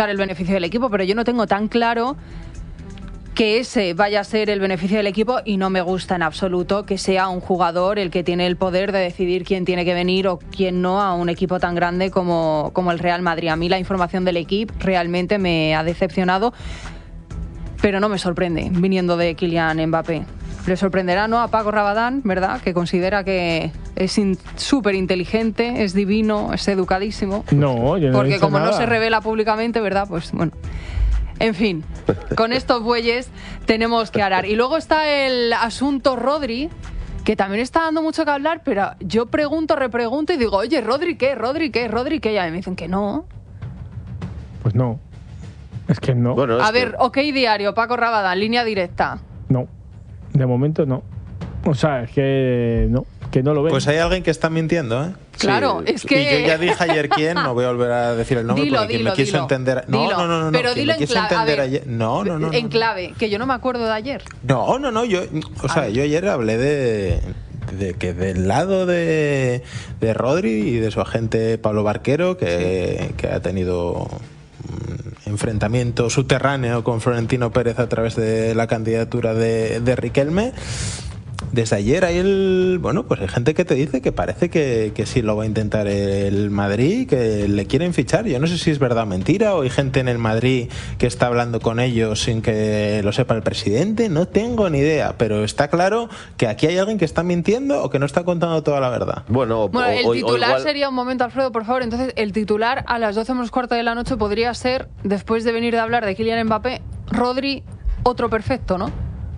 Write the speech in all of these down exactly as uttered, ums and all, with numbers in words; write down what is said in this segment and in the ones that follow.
buscar el beneficio del equipo, pero yo no tengo tan claro que ese vaya a ser el beneficio del equipo y no me gusta en absoluto que sea un jugador el que tiene el poder de decidir quién tiene que venir o quién no a un equipo tan grande como, como el Real Madrid. A mí la información del equipo realmente me ha decepcionado, pero no me sorprende viniendo de Kylian Mbappé. Le sorprenderá, ¿no?, a Paco Rabadán, ¿verdad?, que considera que es in- súper inteligente, es divino, es educadísimo. No, yo no he Porque dicho como nada. no se revela públicamente, ¿verdad?, pues bueno. En fin, con estos bueyes tenemos que arar. Y luego está el asunto Rodri, que también está dando mucho que hablar, pero yo pregunto, repregunto y digo, oye, ¿Rodri qué? ¿Rodri qué? ¿Rodri qué? Y a mí me dicen que no. Pues no. Es que no. Bueno, es A que- ver, OK Diario, Paco Rabadán, línea directa. No. De momento no. O sea, es que no. Que no lo ven. Pues hay alguien que está mintiendo, ¿eh? Claro, Sí. es que... Y yo ya dije ayer quién, no voy a volver a decir el nombre Dilo, porque quien dilo, me quiso dilo. entender... No, Dilo. no, no, no, no. Pero quien dilo me en quiso clave. A entender ver, ayer... No, no, no. no, En no. clave, que yo no me acuerdo de ayer. No, no, no, yo, o sea, yo ayer hablé de, de que del lado de, de Rodri y de su agente Pablo Barquero, que, que ha tenido un enfrentamiento subterráneo con Florentino Pérez a través de la candidatura de, de Riquelme. Desde ayer hay el, bueno, pues hay gente que te dice que parece que, que sí lo va a intentar el Madrid, que le quieren fichar. Yo no sé si es verdad o mentira, o hay gente en el Madrid que está hablando con ellos sin que lo sepa el presidente. No tengo ni idea, pero está claro que aquí hay alguien que está mintiendo o que no está contando toda la verdad. Bueno, Bueno, o- el o- o titular igual- sería un momento, Alfredo, por favor. Entonces, el titular a las doce menos cuarto de la noche podría ser, después de venir de hablar de Kylian Mbappé, Rodri, otro perfecto, ¿no?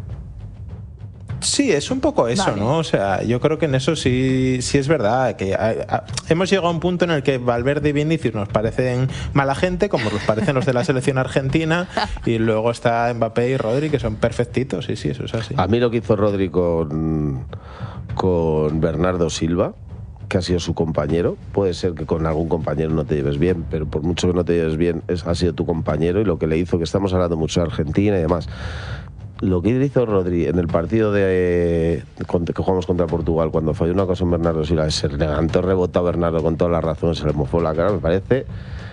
Sí, es un poco eso, Vale. ¿no? O sea, yo creo que en eso sí, sí es verdad. Que a- a- hemos llegado a un punto en el que Valverde y Vinicius nos parecen mala gente, como nos parecen los de la selección argentina, y luego está Mbappé y Rodri, que son perfectitos. Sí, sí, eso es así. A mí lo que hizo Rodri con, con Bernardo Silva, que ha sido su compañero, puede ser que con algún compañero no te lleves bien, pero por mucho que no te lleves bien, es, ha sido tu compañero, y lo que le hizo, que estamos hablando mucho de Argentina y demás, lo que hizo Rodri en el partido de, con- que jugamos contra Portugal, cuando falló una cosa en Bernardo Silva, se levantó, rebotó a Bernardo con todas las razones, se le mofó la cara, me parece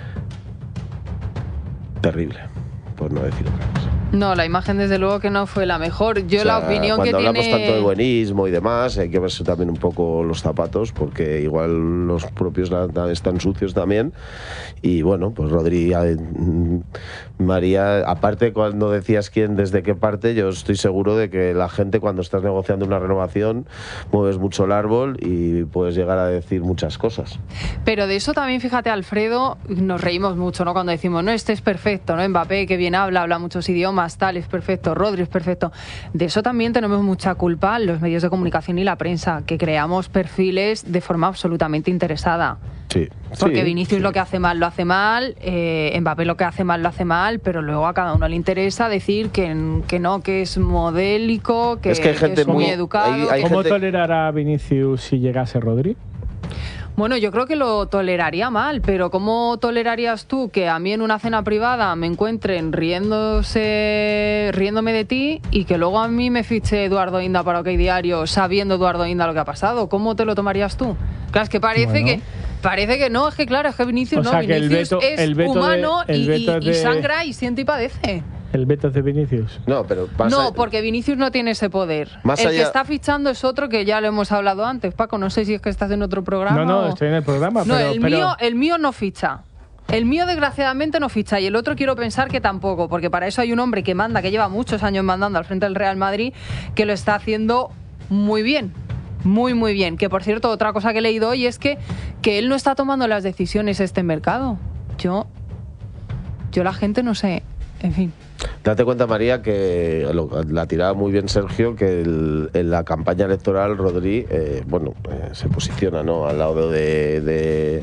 terrible, por no decir otra cosa. No, la imagen desde luego que no fue la mejor. Yo O sea, la opinión que cuando hablamos tiene... tanto de buenismo y demás, hay que verse también un poco los zapatos, porque igual los propios la- la- están sucios también. Y bueno, pues Rodri, eh, mm, María, aparte cuando decías quién, desde qué parte, yo estoy seguro de que la gente, cuando estás negociando una renovación, mueves mucho el árbol y puedes llegar a decir muchas cosas. Pero de eso también, fíjate, Alfredo, nos reímos mucho, ¿no? Cuando decimos, no, este es perfecto, ¿no? Mbappé, que bien habla, habla muchos idiomas, tal, es perfecto, Rodri es perfecto. De eso también tenemos mucha culpa los medios de comunicación y la prensa, que creamos perfiles de forma absolutamente interesada. Sí. Porque sí, Vinicius sí. lo que hace mal lo hace mal, eh, Mbappé lo que hace mal lo hace mal, pero luego a cada uno le interesa decir que, que no, que es modélico, que Es que hay gente es muy muy- educado. hay- hay que- ¿Cómo gente- tolerará Vinicius si llegase Rodri? Bueno, yo creo que lo toleraría mal, pero ¿cómo tolerarías tú que a mí en una cena privada me encuentren riéndose, riéndome de ti y que luego a mí me fiche Eduardo Inda para OK Diario sabiendo Eduardo Inda lo que ha pasado? ¿Cómo te lo tomarías tú? Claro, es que parece Bueno. que parece que no, es que claro, es que Vinicius O no, sea, que el Vinicius veto- es el veto de- humano el y, veto y- y de- sangra y siente y padece. El veto es de Vinicius. No, pero pasa- No, porque Vinicius no tiene ese poder. Más el allá- que está fichando es otro que ya lo hemos hablado antes, Paco. No sé si es que estás en otro programa. No, no, o- estoy en el programa, No, pero... el, pero- mío, el mío no ficha. El mío, desgraciadamente, no ficha. Y el otro quiero pensar que tampoco, porque para eso hay un hombre que manda, que lleva muchos años mandando al frente del Real Madrid, que lo está haciendo muy bien. Muy, muy bien. Que, por cierto, otra cosa que he leído hoy es que, que él no está tomando las decisiones este mercado. Yo... Yo la gente no sé... En fin... Date cuenta, María, que lo- la tiraba muy bien Sergio, que el- en la campaña electoral Rodri, eh, bueno, eh, se posiciona, ¿no?, al lado de, de,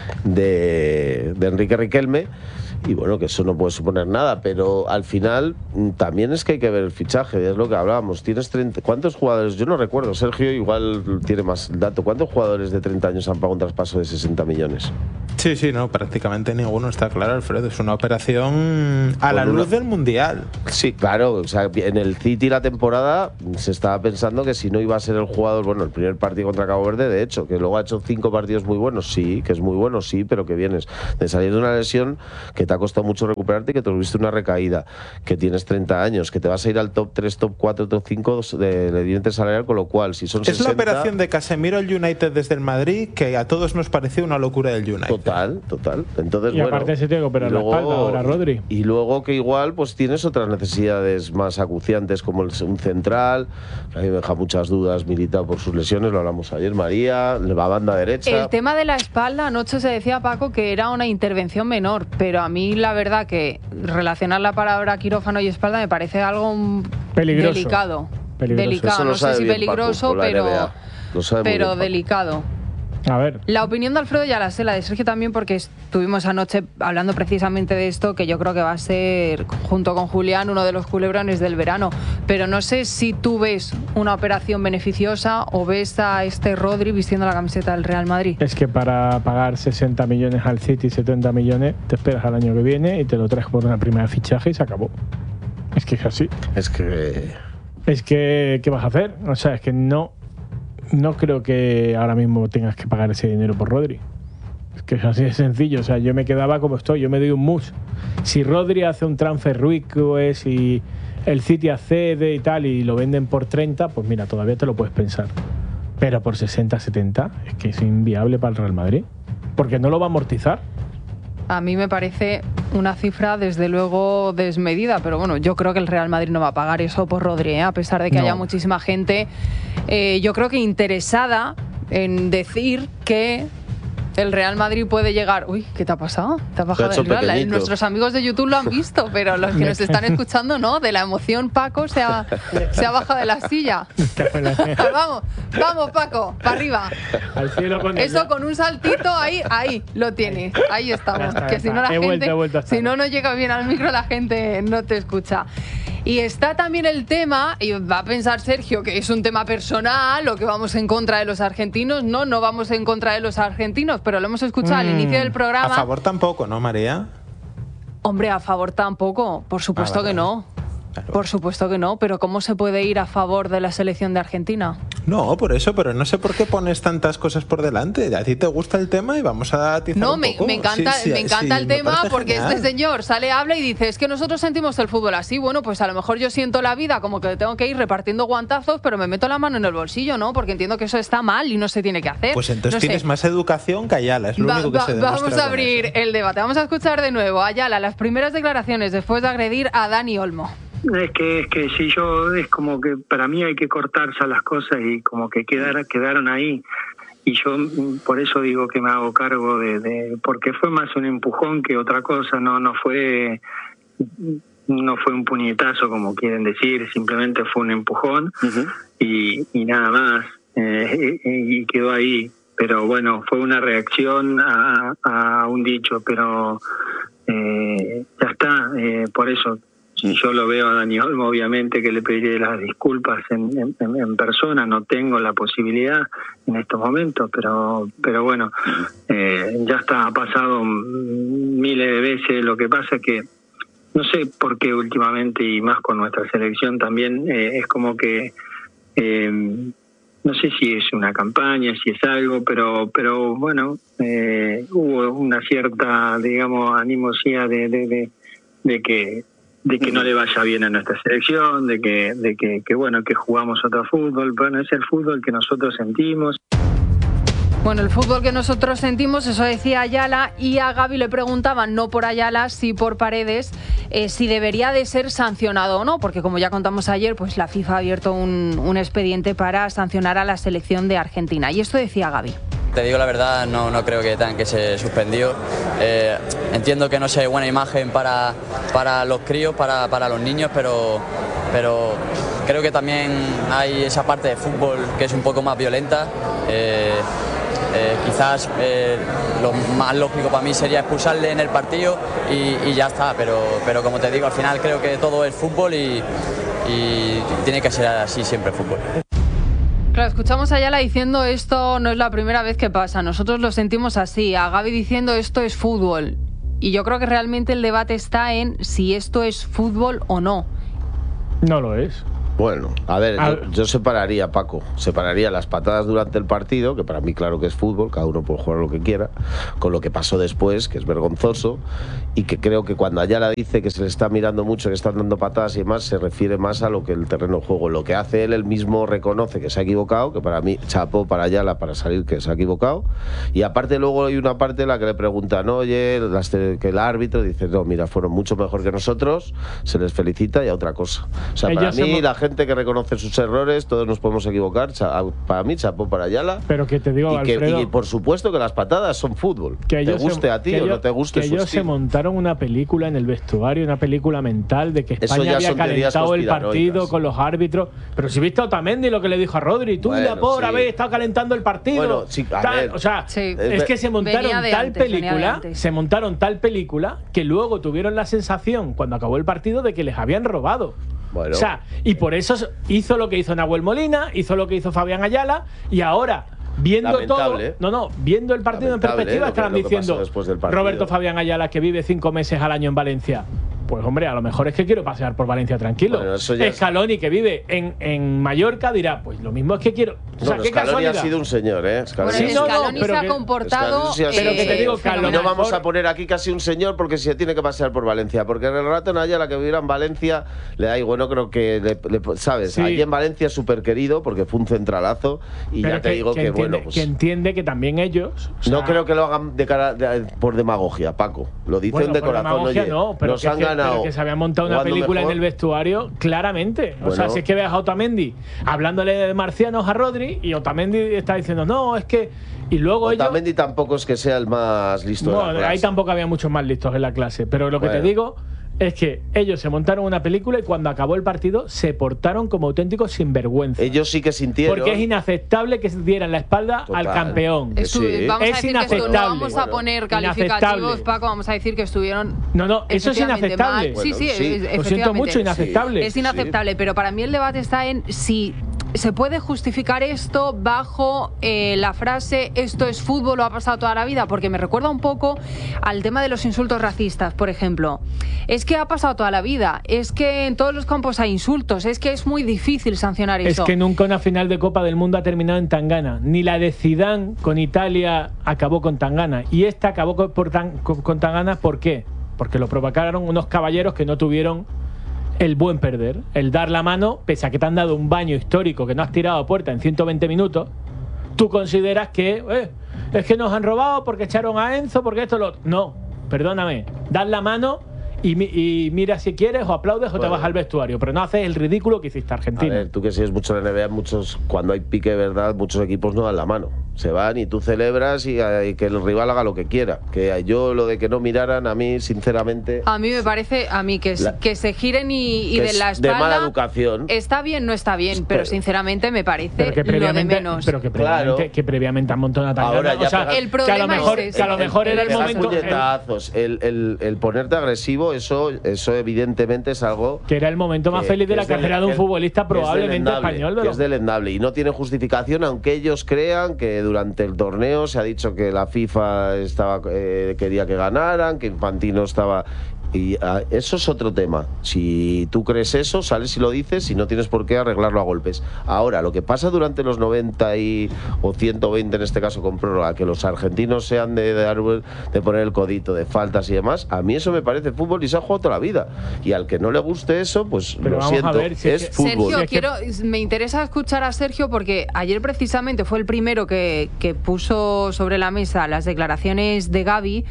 de, de Enrique Riquelme, y bueno, que eso no puede suponer nada, pero al final mm, también es que hay que ver el fichaje, es lo que hablábamos. Tienes treinta, ¿cuántos jugadores? Yo no recuerdo, Sergio igual tiene más dato. ¿Cuántos jugadores de treinta años han pagado un traspaso de sesenta millones? Sí, sí, no, prácticamente ninguno, está claro, Alfredo. Es una operación a Con la una- luz del Mundial. Sí, claro, o sea, en el City la temporada se estaba pensando que si no iba a ser el jugador, bueno, el primer partido contra Cabo Verde, de hecho, que luego ha hecho cinco partidos muy buenos, sí, que es muy bueno, sí, pero que vienes de salir de una lesión que te ha costado mucho recuperar. recuperarte, que te volviste una recaída, que tienes treinta años, que te vas a ir al top tres, top cuatro, top cinco de, de diente salarial, con lo cual, si son es sesenta... la operación de Casemiro al United desde el Madrid, que a todos nos pareció una locura del United. Total, total. Entonces, y bueno, aparte se tiene que operar la espalda ahora, Rodri. Y, y luego que igual pues tienes otras necesidades más acuciantes, como el, un central, que a mí me deja muchas dudas, Militao por sus lesiones, lo hablamos ayer, María, la banda derecha. El tema de la espalda, anoche se decía, Paco, que era una intervención menor, pero a mí la verdad que relacionar la palabra quirófano y espalda me parece algo peligroso. delicado. Peligroso. Delicado, no sé si bien, peligroso, Paco, pero, pero bien, delicado. A ver. La opinión de Alfredo ya la sé, la de Sergio también, porque estuvimos anoche hablando precisamente de esto, que yo creo que va a ser, junto con Julián, uno de los culebrones del verano. Pero no sé si tú ves una operación beneficiosa o ves a este Rodri vistiendo la camiseta del Real Madrid. Es que para pagar sesenta millones al City, setenta millones, te esperas al año que viene y te lo traes por una primera fichaje y se acabó. Es que es así. Es que... Es que, ¿qué vas a hacer? O sea, es que no... No creo que ahora mismo tengas que pagar ese dinero por Rodri. Es que es así de sencillo. O sea, yo me quedaba como estoy. Yo me doy un mus. Si Rodri hace un transfer request y el City accede y tal y lo venden por treinta, pues mira, todavía te lo puedes pensar. Pero por sesenta, setenta es que es inviable para el Real Madrid. Porque no lo va a amortizar. A mí me parece una cifra, desde luego, desmedida, pero bueno, yo creo que el Real Madrid no va a pagar eso por Rodri, ¿eh? A pesar de que no. haya muchísima gente, eh, yo creo que interesada en decir que el Real Madrid puede llegar... Uy, ¿qué te ha pasado? ¿Te ha bajado el Real? Nuestros amigos de YouTube lo han visto, pero los que nos están escuchando, no. De la emoción, Paco se ha, se ha bajado de la silla. Vamos, vamos, Paco, para arriba. Al cielo con Eso ella. con un saltito, ahí, ahí, lo tiene. Ahí estamos. Está, que está. si no la he gente, vuelto, he vuelto si no no llega bien al micro, la gente no te escucha. Y está también el tema, y va a pensar Sergio que es un tema personal, o que vamos en contra de los argentinos. No, no vamos en contra de los argentinos, pero lo hemos escuchado mm, al inicio del programa. A favor tampoco, ¿no, María? Hombre, a favor tampoco, por supuesto ah, vale, que no. Claro. Por supuesto que no, pero ¿cómo se puede ir a favor de la selección de Argentina? No, por eso, pero no sé por qué pones tantas cosas por delante. A ti te gusta el tema y vamos a atizar no, un me, poco. me encanta, sí, sí, me encanta sí, el me tema porque genial. Este señor sale, habla y dice, es que nosotros sentimos el fútbol así. Bueno, pues a lo mejor yo siento la vida como que tengo que ir repartiendo guantazos, pero me meto la mano en el bolsillo, ¿no? Porque entiendo que eso está mal y no se tiene que hacer. Pues entonces no tienes sé. más educación que Ayala, es lo va, único que va, se demuestra. Vamos a abrir el debate, vamos a escuchar de nuevo a Ayala las primeras declaraciones después de agredir a Dani Olmo. Es que es que si yo es como que para mí hay que cortarse las cosas y como que quedar, quedaron ahí y yo por eso digo que me hago cargo de, de porque fue más un empujón que otra cosa, no no fue no fue un puñetazo como quieren decir, simplemente fue un empujón uh-huh. y, y nada más eh, y, y quedó ahí, pero bueno, fue una reacción a, a un dicho, pero eh, ya está, eh, por eso si yo lo veo a Dani Olmo, obviamente que le pediré las disculpas en, en, en persona, no tengo la posibilidad en estos momentos, pero pero bueno, eh, ya está, ha pasado miles de veces. Lo que pasa es que no sé por qué últimamente, y más con nuestra selección también, eh, es como que eh, no sé si es una campaña, si es algo, pero pero bueno, eh, hubo una cierta, digamos, animosidad de, de, de, de que de que no le vaya bien a nuestra selección, de que de que, que bueno, que jugamos otro fútbol. Bueno, es el fútbol que nosotros sentimos. Bueno, el fútbol que nosotros sentimos, eso decía Ayala, y a Gaby le preguntaban, no por Ayala, sí por Paredes, eh, si debería de ser sancionado o no, porque como ya contamos ayer, pues la FIFA ha abierto un, un expediente para sancionar a la selección de Argentina. Y esto decía Gaby. Te digo la verdad, no, no creo que tengan que se suspendió. Eh, entiendo que no sea buena imagen para, para los críos, para, para los niños, pero, pero creo que también hay esa parte de fútbol que es un poco más violenta. Eh, eh, quizás eh, lo más lógico para mí sería expulsarle en el partido y, y ya está, pero, pero como te digo, al final creo que todo es fútbol y, y tiene que ser así siempre el fútbol. Claro, escuchamos a Ayala diciendo esto no es la primera vez que pasa, nosotros lo sentimos así, a Gaby diciendo esto es fútbol. Y yo creo que realmente el debate está en si esto es fútbol o no. No lo es. Bueno, a ver, A- yo, yo separaría, Paco, separaría las patadas durante el partido, que para mí claro que es fútbol, cada uno puede jugar lo que quiera, con lo que pasó después, que es vergonzoso, y que creo que cuando Ayala dice que se le está mirando mucho, que están dando patadas y demás, se refiere más a lo que el terreno de juego. Lo que hace él, él mismo reconoce que se ha equivocado, que para mí chapó para Ayala para salir que se ha equivocado, y aparte luego hay una parte en la que le preguntan, oye, las que el árbitro dice, no, mira, fueron mucho mejor que nosotros, se les felicita y a otra cosa. O sea, para Ellos mí hemos- la gente que reconoce sus errores, todos nos podemos equivocar. Cha- Para mí, chapó para Ayala. Pero que te digo, y, que, Alfredo, y por supuesto que las patadas son fútbol. que te ellos se- guste a ti que o ellos- no te guste que su ellos se estilo. montaron una película en el vestuario, una película mental de que Eso España ya había son teorías calentado el partido conspiranoicas. con los árbitros. Pero si viste a Otamendi lo que le dijo a Rodri, tú y Bueno, la por sí. habéis estado calentando el partido. Bueno, sí, a tal. ver. O sea, Sí. es que se montaron Venía de tal antes, venía de película, antes. se montaron tal película que luego tuvieron la sensación cuando acabó el partido de que les habían robado. Bueno. O sea, y por eso hizo lo que hizo Nahuel Molina, hizo lo que hizo Fabián Ayala, y ahora, viendo Lamentable. todo. No, no, viendo el partido Lamentable, en perspectiva, lo que- estarán lo que pasó diciendo después del partido. Roberto Fabián Ayala, que vive cinco meses al año en Valencia. Pues hombre, a lo mejor es que quiero pasear por Valencia tranquilo. Bueno, eso ya es- Scaloni, que vive en, en Mallorca, dirá, pues lo mismo es que quiero. O sea, Bueno, qué Scaloni ha casualidad. sido un señor, ¿eh? Bueno, Sí, no, no, Scaloni pero se ha que- comportado. Scaloni sí ha sido Pero que te un digo, señor. que a lo Y no mejor- vamos a poner aquí casi un señor porque se tiene que pasear por Valencia. Porque en el rato en Ayala que viviera en Valencia, le da igual, no creo que, le- le- ¿sabes? Sí. Allí en Valencia es súper querido porque fue un centralazo. Y Pero ya te digo que, entiende, bueno, pues. que entiende que también ellos. o sea, No creo que lo hagan de cara, de- por demagogia, Paco. Lo dicen bueno, de por corazón. demagogia Oye, no, pero nos que, han que- ganado. pero que se había montado una jugando película mejor. en el vestuario, claramente. O sea, Bueno. si es que ves a Otamendi hablándole de marcianos a Rodri y Otamendi está diciendo, no, es que. Y luego ellos. Otamendi tampoco es que sea el más listo de la Bueno, clase. ahí tampoco había muchos más listos en la clase. Pero lo que Bueno. te digo es que ellos se montaron una película y cuando acabó el partido se portaron como auténticos sinvergüenza. Ellos sí que sintieron. Porque es inaceptable que se dieran la espalda Total. al campeón. Que Estu- sí. Vamos Es a decir que estu- no inaceptable. vamos a Bueno, poner inaceptable. calificativos, Paco, vamos a decir que estuvieron. No, no, eso es efectivamente inaceptable. mal. Sí, Bueno, sí, sí. es- Lo siento efectivamente. mucho, inaceptable. Es inaceptable, pero para mí el debate está en si se puede justificar esto bajo eh, la frase esto es fútbol o ha pasado toda la vida, porque me recuerda un poco al tema de los insultos racistas, por ejemplo. Es que ha pasado toda la vida, es que en todos los campos hay insultos, es que es muy difícil sancionar Es eso. que nunca una final de Copa del Mundo ha terminado en Tangana. Ni la de Zidane con Italia acabó con Tangana. Y esta acabó con, por tan- con- con Tangana, ¿por qué? Porque lo provocaron unos caballeros que no tuvieron el buen perder. El dar la mano, pese a que te han dado un baño histórico que no has tirado a puerta en ciento veinte minutos, tú consideras que eh, es que nos han robado porque echaron a Enzo, porque esto lo... No, perdóname. Dar la mano y, mi- y mira si quieres o aplaudes o te Bueno. vas al vestuario. Pero no haces el ridículo que hiciste A Argentina. ver, tú que sigues mucho la N B A, muchos, cuando hay pique de verdad, muchos equipos no dan la mano. Se van y tú celebras y, y que el rival haga lo que quiera. Que yo lo de que no miraran, a mí, sinceramente, A mí me parece, a mí que, s- La- que se giren y, y que de es la de espalda. mala educación. Está bien, no está bien, pero, Pero- sinceramente me parece Pero que lo de previamente, menos. pero que previamente, Claro. que previamente han montado una tangana. Ahora ya O sea, pega- El que a lo problema mejor, es que a lo ese. mejor era el Pegar pegar momento. el- puñetazos, el, el, el ponerte agresivo, eso, eso evidentemente es algo que era el momento más que- feliz de que la es del- carrera de un que- futbolista que es probablemente delendable, español. que pero- es delendable y no tiene justificación, aunque ellos crean que durante el torneo se ha dicho que la FIFA estaba eh, quería que ganaran, que Infantino estaba. Y ah, eso es otro tema. Si tú crees eso, sales y lo dices y no tienes por qué arreglarlo a golpes. Ahora, lo que pasa durante los noventa y, o ciento veinte en este caso con prórroga, que los argentinos sean de, de, dar- de poner el codito, de faltas y demás, a mí eso me parece fútbol y se ha jugado toda la vida. Y al que no le guste eso, pues Pero lo vamos a siento, ver si es es que- fútbol. Sergio, Es que- quiero, me interesa escuchar a Sergio porque ayer precisamente fue el primero que, que puso sobre la mesa las declaraciones de Gavi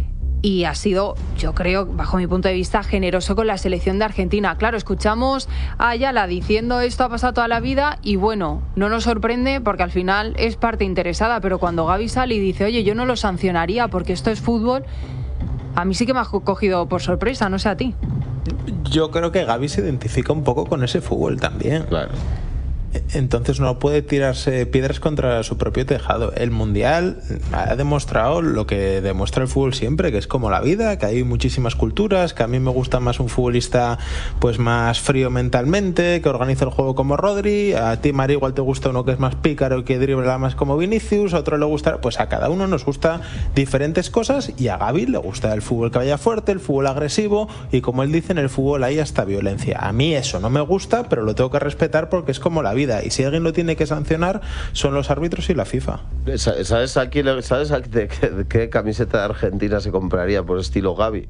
y ha sido, yo creo, bajo mi punto de vista, generoso con la selección de Argentina. Claro, escuchamos a Ayala diciendo esto ha pasado toda la vida y bueno, no nos sorprende porque al final es parte interesada, pero cuando Gavi sale y dice, oye, yo no lo sancionaría porque esto es fútbol, a mí sí que me ha co- cogido por sorpresa, no sé a ti. Yo creo que Gavi se identifica un poco con ese fútbol también. Claro. entonces no puede tirarse piedras contra su propio tejado. El Mundial ha demostrado lo que demuestra el fútbol siempre, que es como la vida, que hay muchísimas culturas, que a mí me gusta más un futbolista pues más frío mentalmente, que organiza el juego como Rodri, a ti, Mari, igual te gusta uno que es más pícaro y que dribla más como Vinicius, a otro le gusta, pues a cada uno nos gusta diferentes cosas, y a Gavi le gusta el fútbol que vaya fuerte, el fútbol agresivo, y como él dice, en el fútbol hay hasta violencia. A mí eso no me gusta, pero lo tengo que respetar porque es como la vida. Y si alguien lo tiene que sancionar, son los árbitros y la FIFA. ¿Sabes aquí, sabes aquí de, qué, de qué camiseta de Argentina se compraría por estilo Gavi?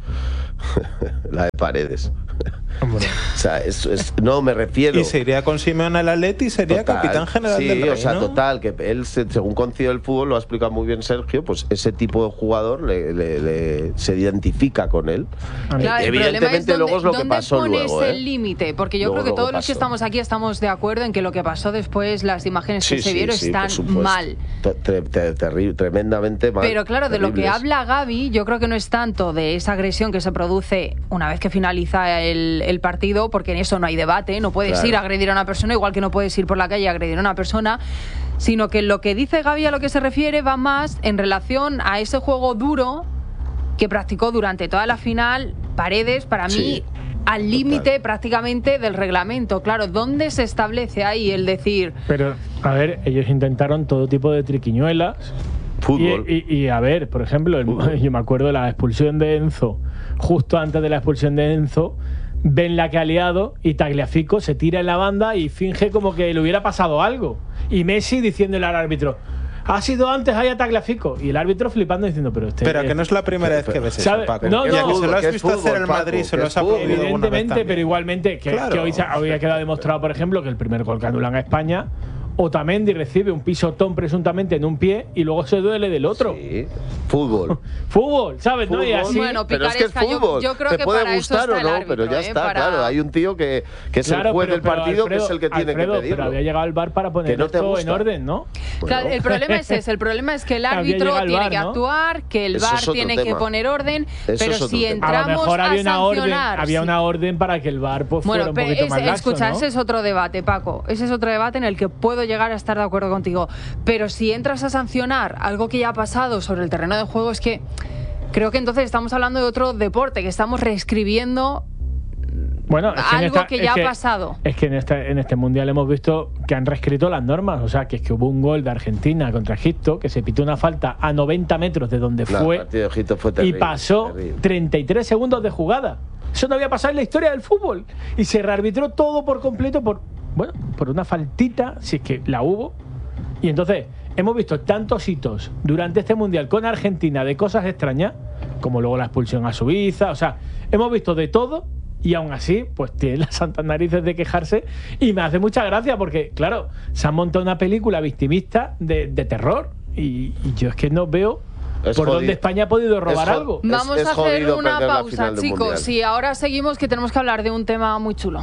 La de Paredes. Hombre. O sea, es, es, no me refiero. Y se iría con Simeone al Atleti y sería total, capitán general sí, del Reino. O sea, total, que él, según concibe el fútbol, lo ha explicado muy bien Sergio, pues ese tipo de jugador le, le, le, se identifica con él. Claro, evidentemente es dónde, luego es lo que pasó ¿dónde luego. pones ¿eh? el límite? Porque yo luego, creo que todos pasó. los que estamos aquí estamos de acuerdo en que lo que pasó después, las imágenes sí, que sí, se vieron sí, están mal. Tre, tre, ter, tremendamente mal. Pero claro, de terribles. lo que habla Gavi, yo creo que no es tanto de esa agresión que se produce una vez que finaliza el, el partido, porque en eso no hay debate, no puedes claro. ir a agredir a una persona, igual que no puedes ir por la calle a agredir a una persona, sino que lo que dice Gavi a lo que se refiere va más en relación a ese juego duro que practicó durante toda la final Paredes, para mí, sí, al límite prácticamente del reglamento. Claro, ¿dónde se establece ahí el decir? Pero, a ver, ellos intentaron todo tipo de triquiñuelas. Fútbol. Y, y, y a ver, por ejemplo, el, yo me acuerdo de la expulsión de Enzo, justo antes de la expulsión de Enzo, ven la que ha liado y Tagliafico se tira en la banda y finge como que le hubiera pasado algo. Y Messi diciéndole al árbitro: ha sido antes ahí a Tagliafico. Y el árbitro flipando diciendo: pero este Pero que no es la primera vez que ves eso, ¿sabe? Paco. No, no, ya que se lo has que visto es fútbol, hacer el Madrid, Paco, se lo que has es fútbol. aplaudido alguna vez Evidentemente, también. pero igualmente que, Claro. que hoy se había quedado demostrado, por ejemplo, que el primer gol que anulan a España, Otamendi recibe un pisotón presuntamente en un pie y luego se duele del otro. Sí. Fútbol. Fútbol, ¿sabes? Fútbol. ¿No? Y así. Bueno, Pero es que es picaresca, yo- fútbol. yo creo Te que puede para eso gustar está o el no, árbitro, pero ya ¿eh? está, Para- claro. Hay un tío que, que es Claro, el juez pero- del pero partido, Alfredo, que es el que tiene Alfredo, que pedirlo. Pero había llegado el V A R para poner Que no te esto en gusta. orden, ¿no? Claro, Bueno. el problema es ese, el problema es que el Había árbitro llegado el tiene V A R, que ¿no? actuar, que el Eso V A R es otro tiene que tema. poner orden, Eso pero es otro si tema. A lo entramos mejor había a una orden, sancionar, había sí. una orden para que el V A R pues, Bueno, fuera un pero poquito es- más laxo, escucha, ¿no? ese es otro debate, Paco. Ese es otro debate en el que puedo llegar a estar de acuerdo contigo. Pero si entras a sancionar algo que ya ha pasado sobre el terreno de juego, es que creo que entonces estamos hablando de otro deporte, que estamos reescribiendo Bueno, es que en algo esta- que es ya que- ha pasado. Es que en este, en este mundial hemos visto que han reescrito las normas. O sea, que es que hubo un gol de Argentina contra Egipto, que se pitó una falta a noventa metros de donde No, fue. el partido de Egipto fue Y terrible, pasó terrible. treinta y tres segundos de jugada. Eso no había pasado en la historia del fútbol. Y se rearbitró todo por completo por, bueno, por una faltita, si es que la hubo. Y entonces hemos visto tantos hitos durante este mundial con Argentina de cosas extrañas, como luego la expulsión a Suiza. O sea, hemos visto de todo. Y aún así, pues tiene las santas narices de quejarse. Y me hace mucha gracia porque, claro, se han montado una película victimista de, de terror. Y, y yo es que no veo Es por jodido. dónde España ha podido robar Es jo- algo. Es- Vamos es a hacer jodido una perder la pausa, final del chicos. Mundial. Sí, ahora seguimos, que tenemos que hablar de un tema muy chulo.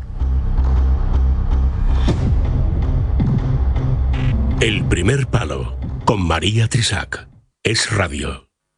El primer palo, con María Trisac. Es radio.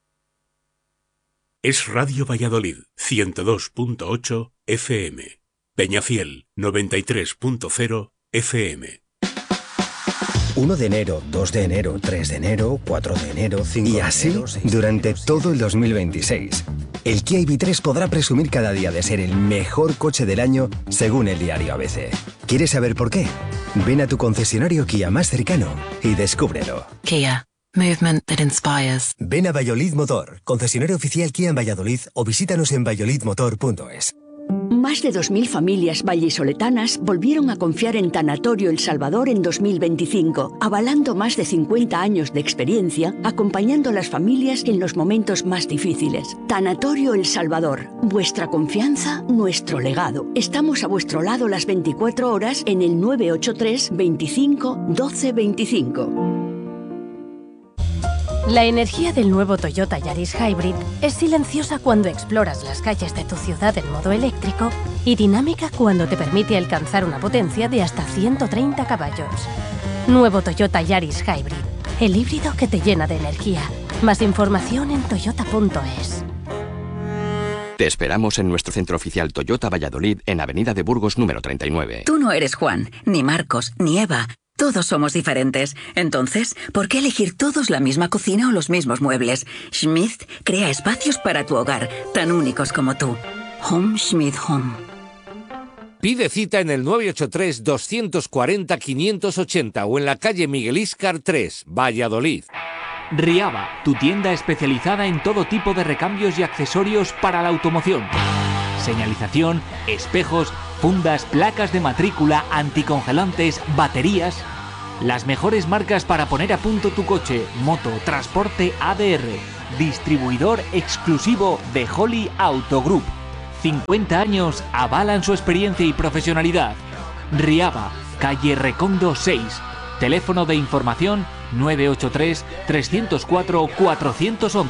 Es Radio Valladolid, ciento dos punto ocho F M. Peñafiel, noventa y tres punto cero F M. uno de enero, dos de enero, tres de enero, cuatro de enero, cinco de enero. Y así durante todo el dos mil veintiséis. El Kia I V tres podrá presumir cada día de ser el mejor coche del año según el diario A B C. ¿Quieres saber por qué? Ven a tu concesionario Kia más cercano y descúbrelo. Kia. Movement that inspires. Ven a Valladolid Motor, concesionario oficial Kia en Valladolid, o visítanos en valladolid motor punto es. Más de dos mil familias vallisoletanas volvieron a confiar en Tanatorio El Salvador en dos mil veinticinco, avalando más de cincuenta años de experiencia, acompañando a las familias en los momentos más difíciles. Tanatorio El Salvador, vuestra confianza, nuestro legado. Estamos a vuestro lado las veinticuatro horas en el nueve ocho tres, veinticinco, doce veinticinco. La energía del nuevo Toyota Yaris Hybrid es silenciosa cuando exploras las calles de tu ciudad en modo eléctrico y dinámica cuando te permite alcanzar una potencia de hasta ciento treinta caballos. Nuevo Toyota Yaris Hybrid, el híbrido que te llena de energía. Más información en toyota punto es. Te esperamos en nuestro centro oficial Toyota Valladolid en Avenida de Burgos número treinta y nueve. Tú no eres Juan, ni Marcos, ni Eva. Todos somos diferentes. Entonces, ¿por qué elegir todos la misma cocina o los mismos muebles? Schmidt crea espacios para tu hogar, tan únicos como tú. Home Schmidt Home. Pide cita en el nueve ocho tres, dos cuatro cero, cinco ocho cero o en la calle Miguel Íscar tres, Valladolid. Riaba, tu tienda especializada en todo tipo de recambios y accesorios para la automoción. Señalización, espejos, fundas, placas de matrícula, anticongelantes, baterías. Las mejores marcas para poner a punto tu coche, moto, transporte A D R. Distribuidor exclusivo de Holly Auto Group. cincuenta años avalan su experiencia y profesionalidad. Riaba, calle Recondo seis. Teléfono de información nueve ocho tres, tres cero cuatro, cuatro uno uno.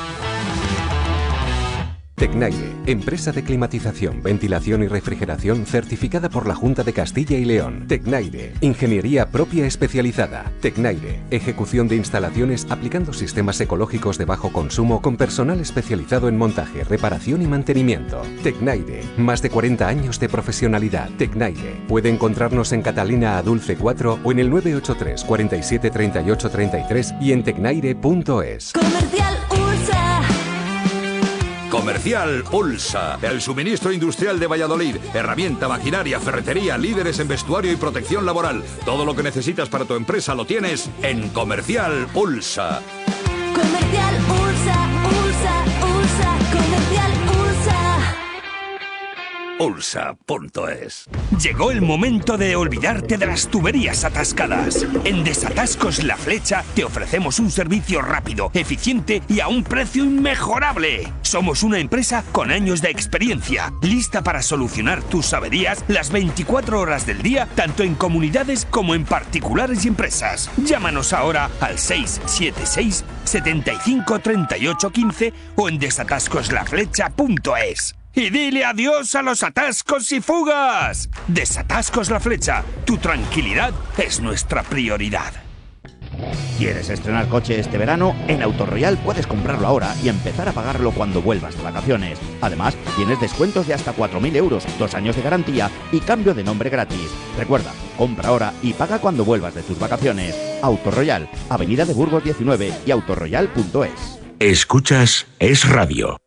Tecnaire, empresa de climatización, ventilación y refrigeración certificada por la Junta de Castilla y León. Tecnaire, ingeniería propia especializada. Tecnaire, ejecución de instalaciones aplicando sistemas ecológicos de bajo consumo con personal especializado en montaje, reparación y mantenimiento. Tecnaire, más de cuarenta años de profesionalidad. Tecnaire, puede encontrarnos en Catalina Adulce cuatro o en el nueve ocho tres, cuarenta y siete, treinta y ocho, treinta y tres y en tecnaire punto es. Comercial Ursa. Comercial Ulsa, el suministro industrial de Valladolid. Herramienta, maquinaria, ferretería, líderes en vestuario y protección laboral. Todo lo que necesitas para tu empresa lo tienes en Comercial Ulsa. Comercial Ursa, Ursa, Ursa, Comercial Ursa. Ulsa punto es. Llegó el momento de olvidarte de las tuberías atascadas. En Desatascos La Flecha te ofrecemos un servicio rápido, eficiente y a un precio inmejorable. Somos una empresa con años de experiencia, lista para solucionar tus averías las veinticuatro horas del día, tanto en comunidades como en particulares y empresas. Llámanos ahora al seis siete seis, setenta y cinco, treinta y ocho, quince o en desatascos la flecha punto es. Y dile adiós a los atascos y fugas. Desatascos La Flecha. Tu tranquilidad es nuestra prioridad. ¿Quieres estrenar coche este verano? En Autoroyal puedes comprarlo ahora y empezar a pagarlo cuando vuelvas de vacaciones. Además, tienes descuentos de hasta cuatro mil euros, dos años de garantía y cambio de nombre gratis. Recuerda, compra ahora y paga cuando vuelvas de tus vacaciones. Autoroyal, Avenida de Burgos diecinueve y autoroyal punto es. Escuchas Es Radio.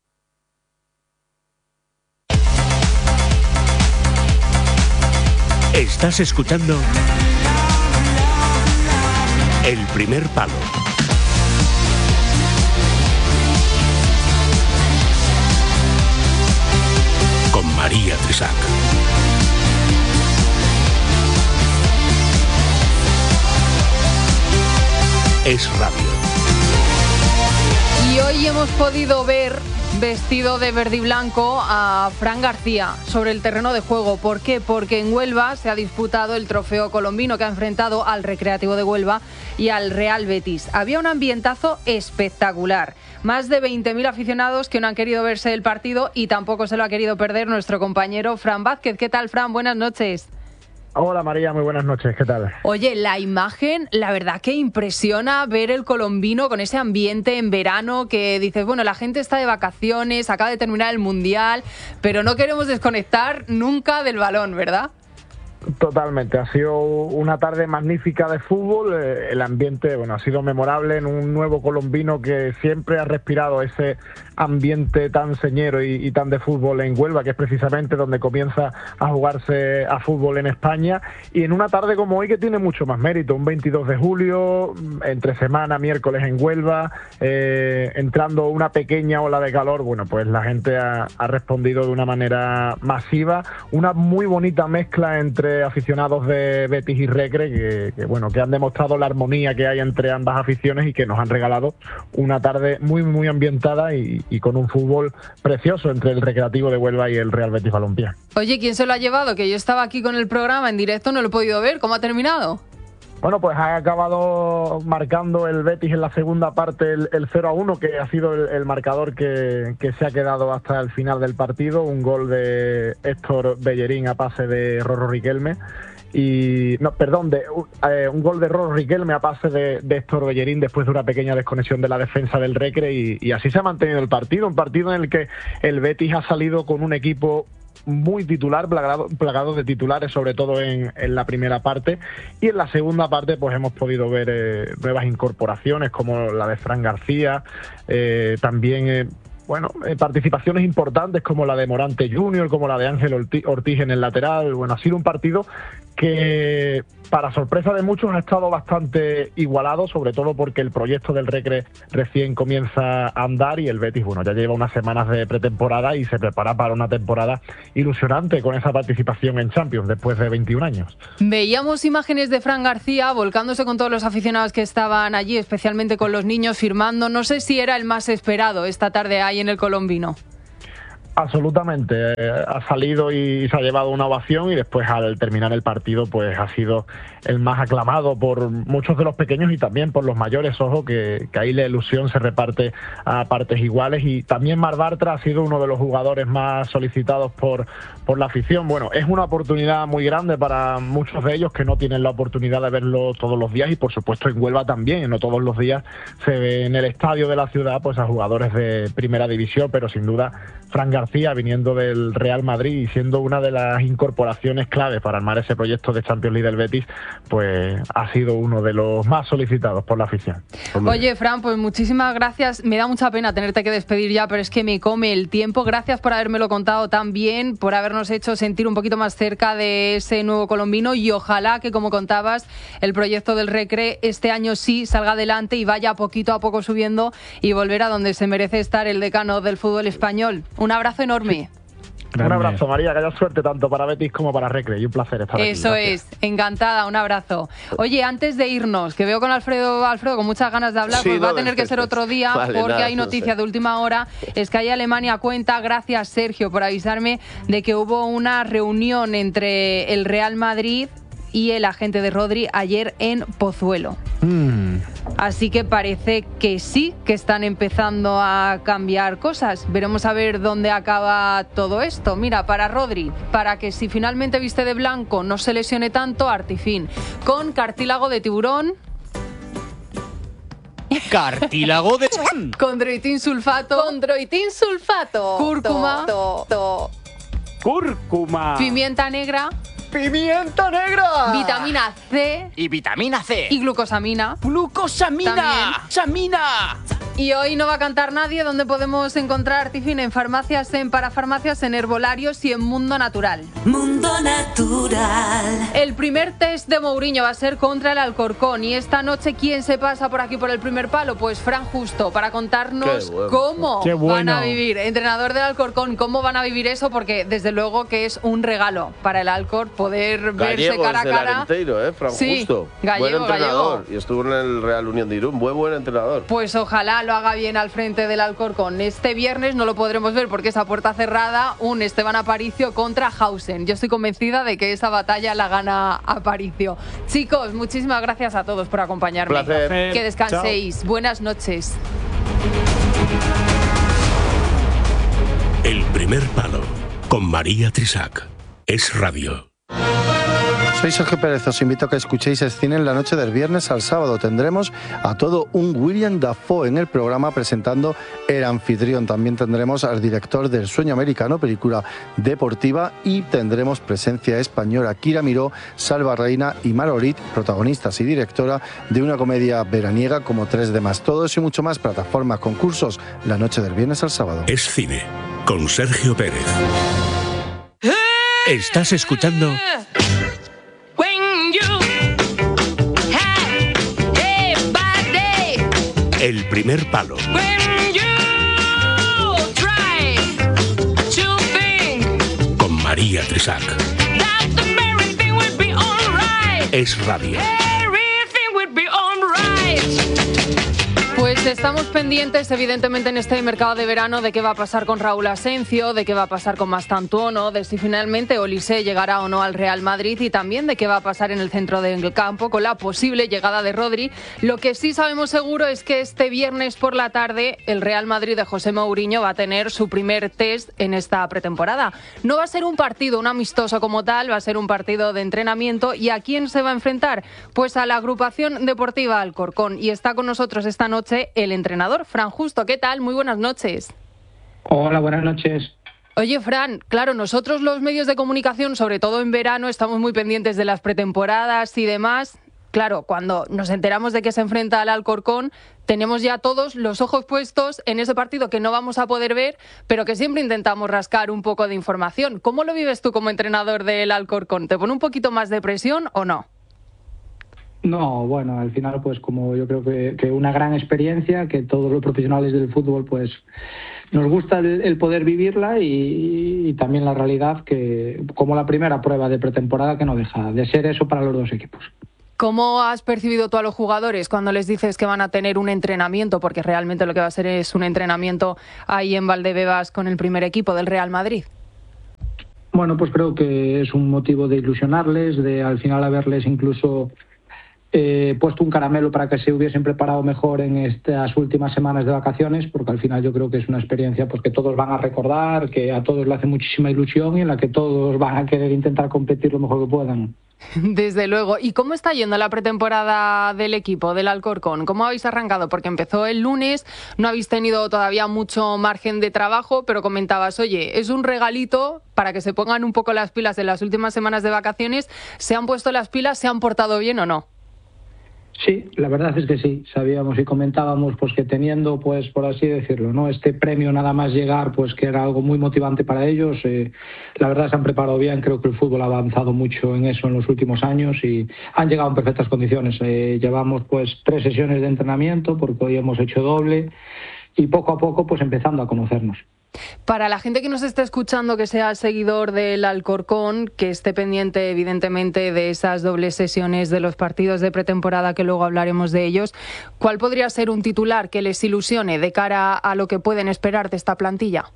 Estás escuchando El Primer Palo. Con María Trisac. Es Radio. Y hoy hemos podido ver vestido de verde y blanco a Fran García sobre el terreno de juego. ¿Por qué? Porque en Huelva se ha disputado el trofeo colombino que ha enfrentado al Recreativo de Huelva y al Real Betis. Había un ambientazo espectacular. Más de veinte mil aficionados que no han querido verse el partido y tampoco se lo ha querido perder nuestro compañero Fran Vázquez. ¿Qué tal, Fran? Buenas noches. Hola María, muy buenas noches, ¿qué tal? Oye, la imagen, la verdad que impresiona ver el colombino con ese ambiente en verano que dices, bueno, la gente está de vacaciones, acaba de terminar el Mundial, pero no queremos desconectar nunca del balón, ¿verdad? Totalmente, ha sido una tarde magnífica de fútbol, el ambiente, bueno, ha sido memorable en un nuevo colombino que siempre ha respirado ese ambiente tan señero y, y tan de fútbol en Huelva, que es precisamente donde comienza a jugarse a fútbol en España, y en una tarde como hoy que tiene mucho más mérito, un veintidós de julio, entre semana, miércoles en Huelva, eh, entrando una pequeña ola de calor, bueno, pues la gente ha, ha respondido de una manera masiva, una muy bonita mezcla entre aficionados de Betis y Recre, que, que bueno, que han demostrado la armonía que hay entre ambas aficiones y que nos han regalado una tarde muy muy ambientada y, y con un fútbol precioso entre el Recreativo de Huelva y el Real Betis Balompié. Oye, ¿quién se lo ha llevado? Que yo estaba aquí con el programa en directo, no lo he podido ver. ¿Cómo ha terminado? Bueno, pues ha acabado marcando el Betis en la segunda parte el, el cero a uno, que ha sido el, el marcador que, que se ha quedado hasta el final del partido. Un gol de Héctor Bellerín a pase de Rorro Riquelme. y no, perdón, de eh, un gol de Ross Riquelme a pase de, de Héctor Bellerín después de una pequeña desconexión de la defensa del Recre y, y así se ha mantenido el partido, un partido en el que el Betis ha salido con un equipo muy titular, plagado, plagado de titulares, sobre todo en, en la primera parte, y en la segunda parte pues hemos podido ver eh, nuevas incorporaciones como la de Fran García, eh, también eh, bueno, eh, participaciones importantes como la de Morante junior, como la de Ángel Ortiz en el lateral. Bueno, ha sido un partido que, para sorpresa de muchos, ha estado bastante igualado, sobre todo porque el proyecto del Recre recién comienza a andar y el Betis, bueno, ya lleva unas semanas de pretemporada y se prepara para una temporada ilusionante con esa participación en Champions después de veintiún años. Veíamos imágenes de Fran García volcándose con todos los aficionados que estaban allí, especialmente con los niños firmando. No sé si era el más esperado esta tarde ahí en el Colombino. Absolutamente, eh, ha salido y se ha llevado una ovación y después al terminar el partido pues ha sido el más aclamado por muchos de los pequeños y también por los mayores. Ojo que, que ahí la ilusión se reparte a partes iguales y también Marc Bartra ha sido uno de los jugadores más solicitados por, por la afición. Bueno, es una oportunidad muy grande para muchos de ellos que no tienen la oportunidad de verlo todos los días y por supuesto en Huelva también, no todos los días se ve en el estadio de la ciudad pues a jugadores de primera división, pero sin duda Fran García, viniendo del Real Madrid y siendo una de las incorporaciones clave para armar ese proyecto de Champions League del Betis, pues ha sido uno de los más solicitados por la afición. Hombre. Oye, Fran, pues muchísimas gracias. Me da mucha pena tenerte que despedir ya, pero es que me come el tiempo. Gracias por habérmelo contado tan bien, por habernos hecho sentir un poquito más cerca de ese nuevo colombino y ojalá que, como contabas, el proyecto del Recre este año sí salga adelante y vaya poquito a poco subiendo y volver a donde se merece estar el decano del fútbol español. Un abrazo enorme. Grande. Un abrazo, María, que haya suerte tanto para Betis como para Recre y un placer estar aquí. Eso es, encantada, un abrazo. Oye, antes de irnos, que veo con Alfredo Alfredo con muchas ganas de hablar, sí, pues no, va a tener que ser otro día vale, porque nada, hay noticia no sé. de última hora. Es que ahí Alemania cuenta, gracias Sergio por avisarme, de que hubo una reunión entre el Real Madrid y el agente de Rodri ayer en Pozuelo. Mm. Así que parece que sí, que están empezando a cambiar cosas. Veremos a ver dónde acaba todo esto. Mira, para Rodri, para que si finalmente viste de blanco no se lesione tanto, Artifin, con cartílago de tiburón. Cartílago de... Condroitin sulfato. Condroitin sulfato. Cúrcuma. To, to, to. Cúrcuma. Pimienta negra. ¡Pimienta negra! Vitamina C. Y vitamina C. Y glucosamina. ¡Glucosamina! También. ¡Samina! Y hoy no va a cantar nadie. ¿Dónde podemos encontrar Artifin? En farmacias, en parafarmacias, en herbolarios y en Mundo Natural. Mundo Natural. El primer test de Mourinho va a ser contra el Alcorcón. Y esta noche, ¿quién se pasa por aquí por el primer palo? Pues Fran Justo, para contarnos bueno. cómo Qué bueno. van a vivir. Entrenador del Alcorcón, cómo van a vivir eso, porque desde luego que es un regalo para el Alcor poder verse gallego, cara a cara. Arenteiro, ¿eh? Fran sí, Justo. Gallego, buen entrenador. Gallego. Y estuvo en el Real Unión de Irún. Buen, buen entrenador. Pues ojalá lo haga bien al frente del Alcorcón. Este viernes no lo podremos ver porque es a puerta cerrada, un Esteban Aparicio contra Hausen. Yo estoy convencida de que esa batalla la gana Aparicio. Chicos, muchísimas gracias a todos por acompañarme. Placer. Que descanséis. Chao. Buenas noches. El primer palo con María Trisac. Es radio. Soy Sergio Pérez, os invito a que escuchéis El Cine en la noche del viernes al sábado. Tendremos a todo un William Dafoe en el programa presentando El Anfitrión. También tendremos al director del Sueño Americano, película deportiva, y tendremos presencia española: Kira Miró, Salva Reina y Marolit, protagonistas y directora de una comedia veraniega como Tres de más. Todo eso y mucho más, plataformas, concursos, la noche del viernes al sábado. Es Cine, con Sergio Pérez. ¿Estás escuchando? El primer palo. Con María Trisac. Es radio. Pues Pues estamos pendientes, evidentemente, en este mercado de verano de qué va a pasar con Raúl Asencio, de qué va a pasar con Mastantuono, de si finalmente Olise llegará o no al Real Madrid y también de qué va a pasar en el centro del campo con la posible llegada de Rodri. Lo que sí sabemos seguro es que este viernes por la tarde el Real Madrid de José Mourinho va a tener su primer test en esta pretemporada. No va a ser un partido, un amistoso como tal, va a ser un partido de entrenamiento. ¿Y a quién se va a enfrentar? Pues a la agrupación deportiva Alcorcón. Y está con nosotros esta noche el entrenador, Fran Justo. ¿Qué tal? Muy buenas noches. Hola, buenas noches. Oye, Fran, claro, nosotros los medios de comunicación, sobre todo en verano, estamos muy pendientes de las pretemporadas y demás. Claro, cuando nos enteramos de que se enfrenta al Alcorcón, tenemos ya todos los ojos puestos en ese partido que no vamos a poder ver, pero que siempre intentamos rascar un poco de información. ¿Cómo lo vives tú como entrenador del Alcorcón? ¿Te pone un poquito más de presión o no? No, bueno, al final pues como yo creo que, que una gran experiencia, que todos los profesionales del fútbol pues nos gusta el, el poder vivirla y, y también la realidad que como la primera prueba de pretemporada que no deja de ser eso para los dos equipos. ¿Cómo has percibido tú a los jugadores cuando les dices que van a tener un entrenamiento? Porque realmente lo que va a ser es un entrenamiento ahí en Valdebebas con el primer equipo del Real Madrid. Bueno, pues creo que es un motivo de ilusionarles, de al final haberles incluso eh, puesto un caramelo para que se hubiesen preparado mejor en estas últimas semanas de vacaciones, porque al final yo creo que es una experiencia pues que todos van a recordar, que a todos le hace muchísima ilusión y en la que todos van a querer intentar competir lo mejor que puedan. Desde luego. ¿Y cómo está yendo la pretemporada del equipo, del Alcorcón? ¿Cómo habéis arrancado? Porque empezó el lunes, no habéis tenido todavía mucho margen de trabajo, pero comentabas, oye, es un regalito para que se pongan un poco las pilas en las últimas semanas de vacaciones. ¿Se han puesto las pilas? ¿Se han portado bien o no? Sí, la verdad es que sí. Sabíamos y comentábamos pues que teniendo, pues por así decirlo, no este premio nada más llegar, pues que era algo muy motivante para ellos. Eh, la verdad se han preparado bien. Creo que el fútbol ha avanzado mucho en eso en los últimos años y han llegado en perfectas condiciones. Eh, llevamos pues tres sesiones de entrenamiento porque hoy hemos hecho doble y poco a poco pues empezando a conocernos. Para la gente que nos esté escuchando, que sea seguidor del Alcorcón, que esté pendiente evidentemente de esas dobles sesiones de los partidos de pretemporada, que luego hablaremos de ellos, ¿cuál podría ser un titular que les ilusione de cara a lo que pueden esperar de esta plantilla?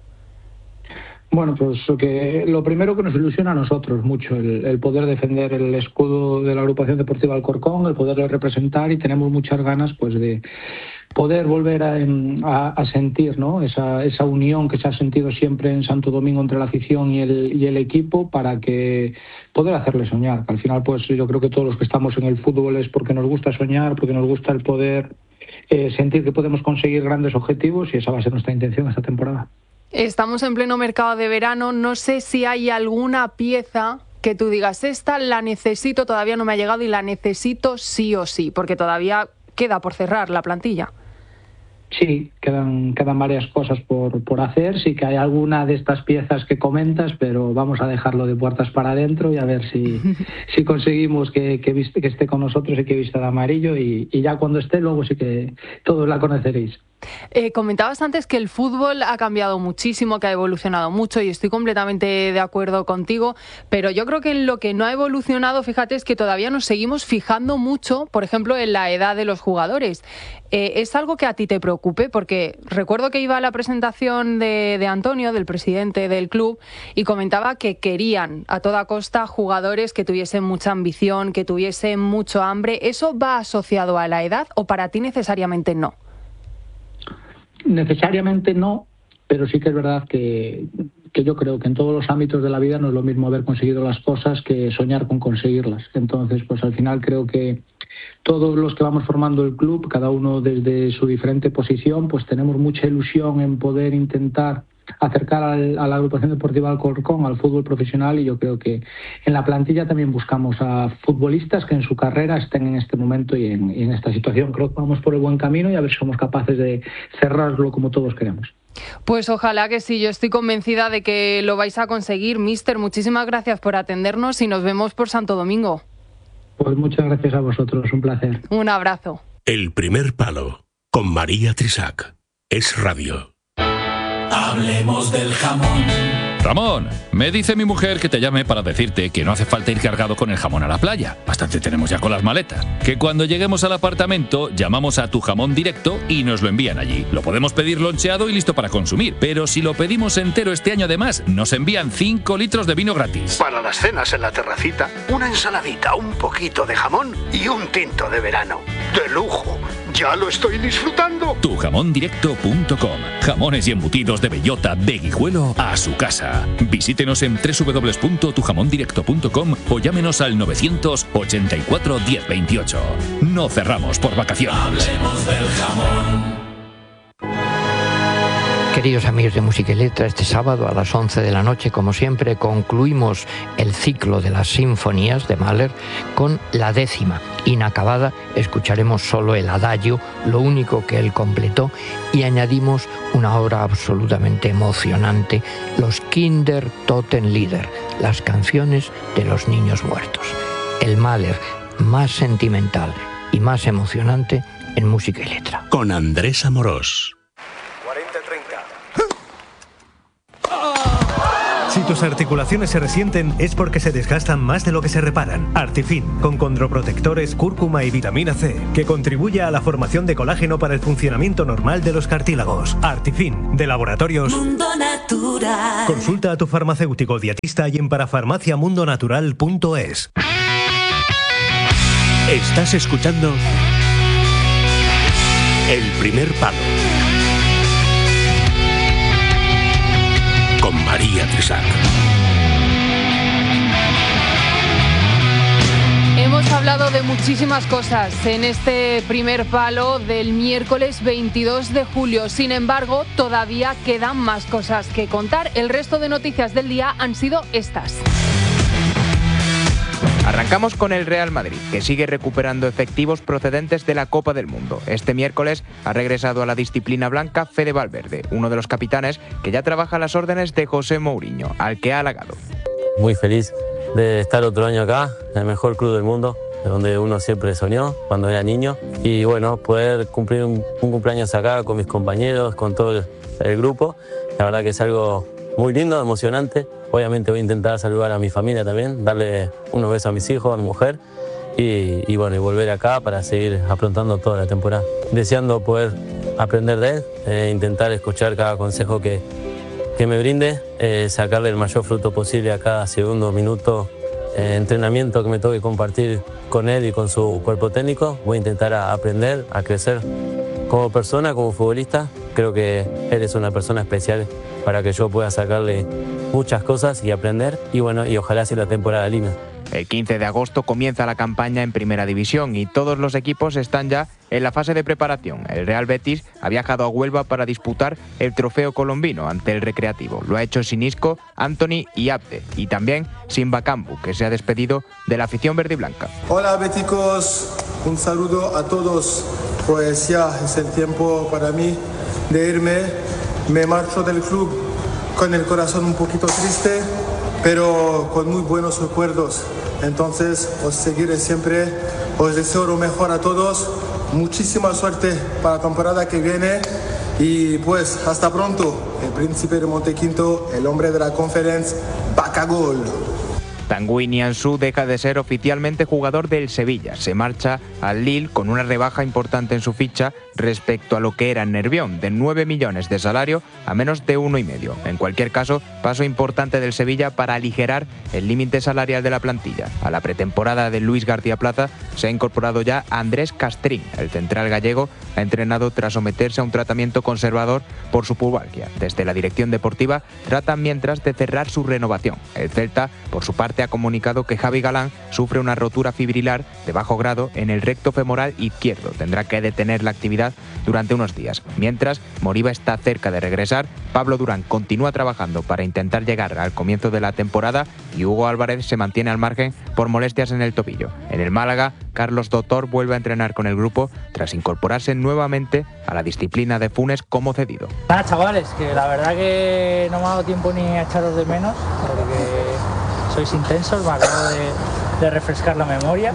Bueno, pues lo, que, lo primero que nos ilusiona a nosotros mucho, el, el poder defender el escudo de la agrupación deportiva Alcorcón, el poderlo representar y tenemos muchas ganas pues de poder volver a, a, a sentir, ¿no? esa, esa unión que se ha sentido siempre en Santo Domingo entre la afición y el, y el equipo para que poder hacerle soñar. Al final pues yo creo que todos los que estamos en el fútbol es porque nos gusta soñar, porque nos gusta el poder eh, sentir que podemos conseguir grandes objetivos y esa va a ser nuestra intención esta temporada. Estamos en pleno mercado de verano, no sé si hay alguna pieza que tú digas, esta la necesito, todavía no me ha llegado y la necesito sí o sí, porque todavía queda por cerrar la plantilla. Sí, quedan, quedan varias cosas por, por hacer, sí que hay alguna de estas piezas que comentas, pero vamos a dejarlo de puertas para adentro y a ver si, si conseguimos que, que, viste, que esté con nosotros y que vista de amarillo y, y ya cuando esté luego sí que todos la conoceréis. Eh, comentabas antes que el fútbol ha cambiado muchísimo, que ha evolucionado mucho y estoy completamente de acuerdo contigo, pero yo creo que en lo que no ha evolucionado, fíjate, es que todavía nos seguimos fijando mucho, por ejemplo, en la edad de los jugadores. Eh, ¿Es algo que a ti te preocupe? Porque recuerdo que iba a la presentación de, de Antonio, del presidente del club, y comentaba que querían a toda costa jugadores que tuviesen mucha ambición, que tuviesen mucho hambre. ¿Eso va asociado a la edad o para ti necesariamente no? Necesariamente no, pero sí que es verdad que, que yo creo que en todos los ámbitos de la vida no es lo mismo haber conseguido las cosas que soñar con conseguirlas. Entonces, pues al final creo que todos los que vamos formando el club, cada uno desde su diferente posición, pues tenemos mucha ilusión en poder intentar acercar al, a la agrupación deportiva Alcorcón al fútbol profesional y yo creo que en la plantilla también buscamos a futbolistas que en su carrera estén en este momento y en, y en esta situación. Creo que vamos por el buen camino y a ver si somos capaces de cerrarlo como todos queremos. Pues ojalá que sí, yo estoy convencida de que lo vais a conseguir. Míster, muchísimas gracias por atendernos y nos vemos por Santo Domingo. Pues muchas gracias a vosotros, un placer. Un abrazo. El primer palo, con María Trisac. Es radio. Hablemos del jamón. Ramón, me dice mi mujer que te llame para decirte que no hace falta ir cargado con el jamón a la playa. Bastante tenemos ya con las maletas. Que cuando lleguemos al apartamento llamamos a Tu Jamón Directo y nos lo envían allí. Lo podemos pedir loncheado y listo para consumir. Pero si lo pedimos entero este año además, nos envían cinco litros de vino gratis. Para las cenas en la terracita, una ensaladita, un poquito de jamón y un tinto de verano. ¡De lujo! ¡Ya lo estoy disfrutando! tu jamón directo punto com. Jamones y embutidos de bellota de Guijuelo a su casa. Visítenos en doble u doble u doble u punto tu jamón directo punto com o llámenos al novecientos ochenta y cuatro diez veintiocho. No cerramos por vacaciones. Hablemos del jamón. Queridos amigos de Música y Letra, este sábado a las once de la noche, como siempre, concluimos el ciclo de las sinfonías de Mahler con la décima. Inacabada, escucharemos solo el adagio, lo único que él completó, y añadimos una obra absolutamente emocionante, los Kindertotenlieder, las canciones de los niños muertos. El Mahler más sentimental y más emocionante en Música y Letra. Con Andrés Amorós. Si tus articulaciones se resienten es porque se desgastan más de lo que se reparan. Artifin, con condroprotectores, cúrcuma y vitamina C, que contribuye a la formación de colágeno para el funcionamiento normal de los cartílagos. Artifin, de Laboratorios Mundo Natural. Consulta a tu farmacéutico dietista y en parafarmacia mundo natural punto es. Estás escuchando El Primer Palo con María Tresac. Hemos hablado de muchísimas cosas en este primer palo del miércoles veintidós de julio. Sin embargo, todavía quedan más cosas que contar. El resto de noticias del día han sido estas. Arrancamos con el Real Madrid, que sigue recuperando efectivos procedentes de la Copa del Mundo. Este miércoles ha regresado a la disciplina blanca Fede Valverde, uno de los capitanes que ya trabaja a las órdenes de José Mourinho, al que ha halagado. Muy feliz de estar otro año acá, en el mejor club del mundo, donde uno siempre soñó cuando era niño. Y bueno, poder cumplir un, un cumpleaños acá con mis compañeros, con todo el, el grupo, la verdad que es algo muy lindo, emocionante. Obviamente voy a intentar saludar a mi familia también, darle unos besos a mis hijos, a mi mujer y, y bueno, y volver acá para seguir afrontando toda la temporada. Deseando poder aprender de él, eh, intentar escuchar cada consejo que, que me brinde, eh, sacarle el mayor fruto posible a cada segundo, minuto, eh, entrenamiento que me toque compartir con él y con su cuerpo técnico. Voy a intentar a aprender, a crecer como persona, como futbolista. Creo que él es una persona especial para que yo pueda sacarle muchas cosas y aprender, y bueno, y ojalá sea la temporada linda. El quince de agosto comienza la campaña en Primera División y todos los equipos están ya en la fase de preparación. El Real Betis ha viajado a Huelva para disputar el trofeo colombino ante el Recreativo. Lo ha hecho sin Isco, Anthony y Abde, y también sin Bakambu, que se ha despedido de la afición verde y blanca. Hola beticos, un saludo a todos. Pues ya es el tiempo para mí de irme. Me marcho del club con el corazón un poquito triste, pero con muy buenos recuerdos. Entonces os seguiré siempre, os deseo lo mejor a todos, muchísima suerte para la temporada que viene y pues hasta pronto. El príncipe de Montequinto, el hombre de la Conference, Bacagol. Tanguy Nianzú deja de ser oficialmente jugador del Sevilla. Se marcha al Lille con una rebaja importante en su ficha respecto a lo que era en Nervión, de nueve millones de salario a menos de uno y medio. En cualquier caso, paso importante del Sevilla para aligerar el límite salarial de la plantilla. A la pretemporada de Luis García Plaza se ha incorporado ya Andrés Castrín. El central gallego ha entrenado tras someterse a un tratamiento conservador por su pubalgia. Desde la dirección deportiva tratan mientras de cerrar su renovación. El Celta, por su parte, ha comunicado que Javi Galán sufre una rotura fibrilar de bajo grado en el recto femoral izquierdo. Tendrá que detener la actividad durante unos días. Mientras, Moriba está cerca de regresar, Pablo Durán continúa trabajando para intentar llegar al comienzo de la temporada y Hugo Álvarez se mantiene al margen por molestias en el tobillo. En el Málaga, Carlos Doctor vuelve a entrenar con el grupo tras incorporarse nuevamente a la disciplina de Funes como cedido. Nada, chavales, que la verdad que no me ha dado tiempo ni a echaros de menos, porque sois intensos, me acabo de, de refrescar la memoria.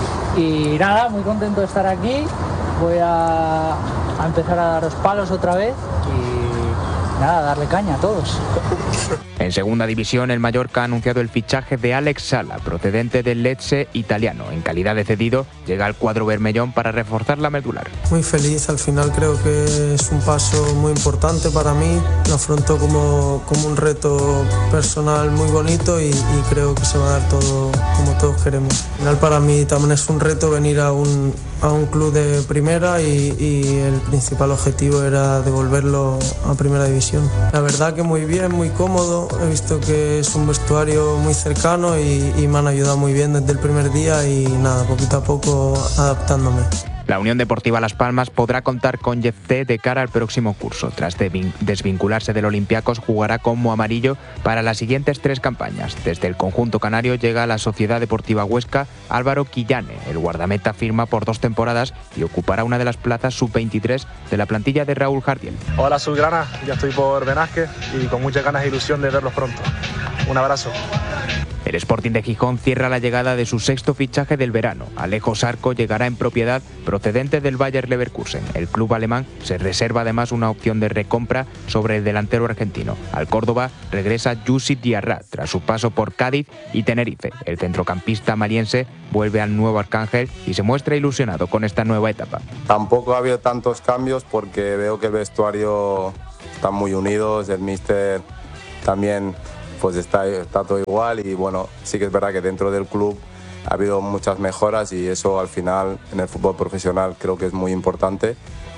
Y nada, muy contento de estar aquí. Voy a, a empezar a daros palos otra vez y nada, darle caña a todos. En segunda división, el Mallorca ha anunciado el fichaje de Alex Sala, procedente del Lecce italiano. En calidad de cedido, llega al cuadro bermellón para reforzar la medular. Muy feliz, al final creo que es un paso muy importante para mí. Lo afronto como, como un reto personal muy bonito y, y creo que se va a dar todo como todos queremos. Al final para mí también es un reto venir a un, a un club de primera y, y el principal objetivo era devolverlo a primera división. La verdad que muy bien, muy cómodo. He visto que es un vestuario muy cercano y, y me han ayudado muy bien desde el primer día y nada, poquito a poco adaptándome. La Unión Deportiva Las Palmas podrá contar con Jeff T de cara al próximo curso. Tras desvincularse del Olympiacos, jugará como amarillo para las siguientes tres campañas. Desde el conjunto canario llega a la Sociedad Deportiva Huesca Álvaro Quillane. El guardameta firma por dos temporadas y ocupará una de las plazas sub veintitrés de la plantilla de Raúl Jardiel. Hola Azulgrana, ya estoy por Benasque y con muchas ganas e ilusión de verlos pronto. Un abrazo. El Sporting de Gijón cierra la llegada de su sexto fichaje del verano. Alejo Sarco llegará en propiedad procedente del Bayer Leverkusen. El club alemán se reserva además una opción de recompra sobre el delantero argentino. Al Córdoba regresa Yussi Diarra tras su paso por Cádiz y Tenerife. El centrocampista maliense vuelve al nuevo Arcángel y se muestra ilusionado con esta nueva etapa. Tampoco ha habido tantos cambios porque veo que el vestuario está muy unidos, el míster también pues está, está todo igual y bueno, sí que es verdad que dentro del club ha habido muchas mejoras y eso al final en el fútbol profesional creo que es muy importante